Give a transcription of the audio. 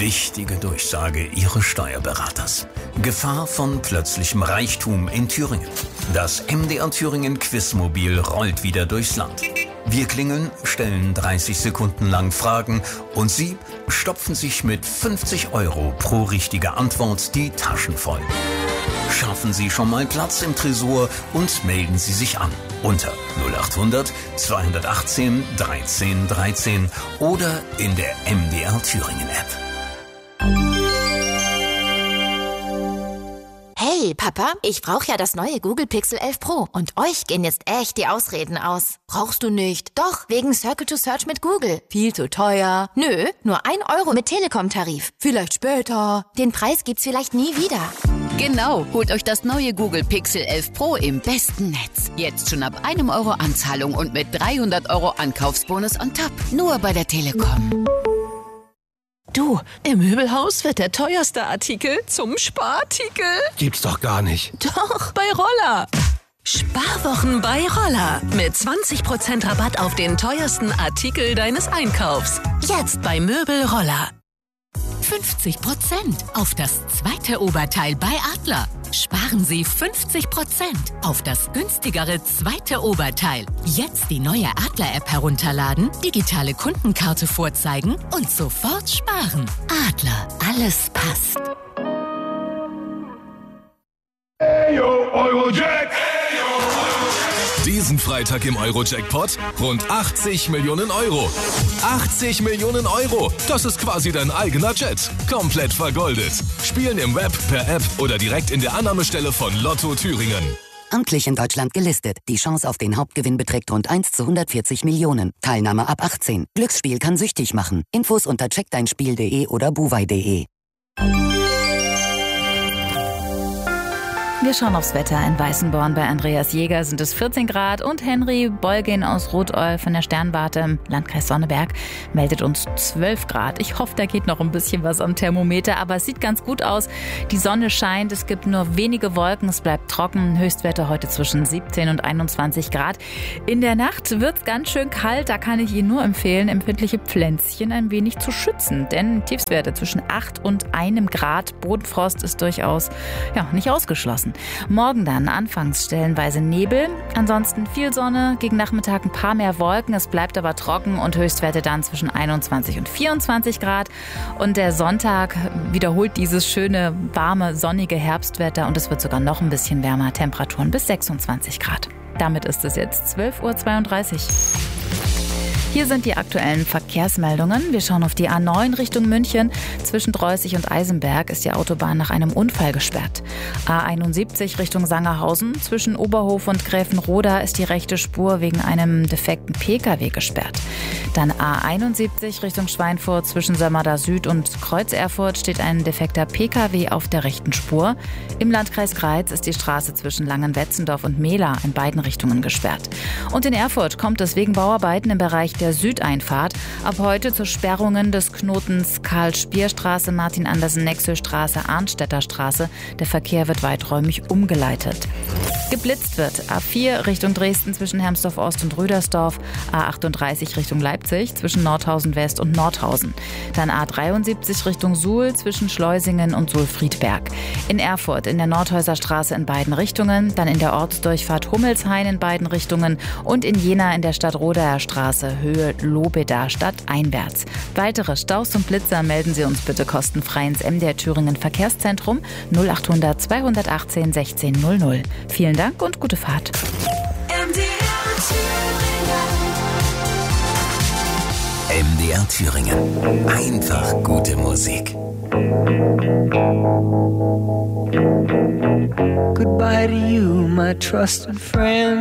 Wichtige Durchsage Ihres Steuerberaters. Gefahr von plötzlichem Reichtum in Thüringen. Das MDR Thüringen Quizmobil rollt wieder durchs Land. Wir klingeln, stellen 30 Sekunden lang Fragen und Sie stopfen sich mit 50 € pro richtige Antwort die Taschen voll. Schaffen Sie schon mal Platz im Tresor und melden Sie sich an unter 0800 218 13 13 oder in der MDR Thüringen App. Hey Papa, ich brauche ja das neue Google Pixel 11 Pro und euch gehen jetzt echt die Ausreden aus. Brauchst du nicht? Doch, wegen Circle to Search mit Google. Viel zu teuer. Nö, nur 1 € mit Telekom-Tarif. Vielleicht später. Den Preis gibt's vielleicht nie wieder. Genau, holt euch das neue Google Pixel 11 Pro im besten Netz. Jetzt schon ab 1 € Anzahlung und mit 300 € Ankaufsbonus on top. Nur bei der Telekom. Du, im Möbelhaus wird der teuerste Artikel zum Sparartikel. Gibt's doch gar nicht. Doch, bei Roller. Sparwochen bei Roller. Mit 20% Rabatt auf den teuersten Artikel deines Einkaufs. Jetzt bei Möbel Roller. 50% auf das zweite Oberteil bei Adler. Sparen Sie 50% auf das günstigere zweite Oberteil. Jetzt die neue Adler-App herunterladen, digitale Kundenkarte vorzeigen und sofort sparen. Adler, alles passt. Heyo, Eurojack! Diesen Freitag im Euro-Jackpot rund 80 Millionen €. 80 Millionen €, das ist quasi dein eigener Jet. Komplett vergoldet. Spielen im Web, per App oder direkt in der Annahmestelle von Lotto Thüringen. Amtlich in Deutschland gelistet. Die Chance auf den Hauptgewinn beträgt rund 1 zu 140 Millionen. Teilnahme ab 18. Glücksspiel kann süchtig machen. Infos unter checkdeinspiel.de oder buwei.de. Wir schauen aufs Wetter. In Weißenborn bei Andreas Jäger sind es 14 Grad und Henry Bolgin aus Rothol von der Sternwarte im Landkreis Sonneberg meldet uns 12 Grad. Ich hoffe, da geht noch ein bisschen was am Thermometer, aber es sieht ganz gut aus. Die Sonne scheint, es gibt nur wenige Wolken, es bleibt trocken. Höchstwerte heute zwischen 17 und 21 Grad. In der Nacht wird es ganz schön kalt, da kann ich Ihnen nur empfehlen, empfindliche Pflänzchen ein wenig zu schützen, denn Tiefstwerte zwischen 8 und 1 Grad. Bodenfrost ist durchaus nicht ausgeschlossen. Morgen dann anfangs stellenweise Nebel, ansonsten viel Sonne, gegen Nachmittag ein paar mehr Wolken, es bleibt aber trocken und Höchstwerte dann zwischen 21 und 24 Grad. Und der Sonntag wiederholt dieses schöne, warme, sonnige Herbstwetter und es wird sogar noch ein bisschen wärmer, Temperaturen bis 26 Grad. Damit ist es jetzt 12:32 Uhr. Hier sind die aktuellen Verkehrsmeldungen. Wir schauen auf die A9 Richtung München. Zwischen Dreußig und Eisenberg ist die Autobahn nach einem Unfall gesperrt. A71 Richtung Sangerhausen. Zwischen Oberhof und Gräfenroda ist die rechte Spur wegen einem defekten Pkw gesperrt. Dann A71 Richtung Schweinfurt. Zwischen Sömmerda Süd und Kreuz Erfurt steht ein defekter Pkw auf der rechten Spur. Im Landkreis Greiz ist die Straße zwischen Langenwetzendorf und Mehla in beiden Richtungen gesperrt. Und in Erfurt kommt es wegen Bauarbeiten im Bereich der Südeinfahrt ab heute zu Sperrungen des Knotens Karl-Spier-Straße, Martin-Andersen-Nexö-Straße, Arnstädter Straße. Der Verkehr wird weiträumig umgeleitet. Geblitzt wird A4 Richtung Dresden zwischen Hermsdorf-Ost und Rüdersdorf, A38 Richtung Leipzig zwischen Nordhausen West und Nordhausen. Dann A73 Richtung Suhl zwischen Schleusingen und Suhl-Friedberg. In Erfurt in der Nordhäuser Straße in beiden Richtungen, dann in der Ortsdurchfahrt Hummelshain in beiden Richtungen und in Jena in der Stadtrodaer Straße Höhe Lobeda stadteinwärts. Weitere Staus und Blitzer melden Sie uns bitte kostenfrei ins MDR Thüringen Verkehrszentrum 0800 218 1600. Vielen Dank und gute Fahrt. MDR Thüringen. Einfach gute Musik. Goodbye to you, my trusted friend.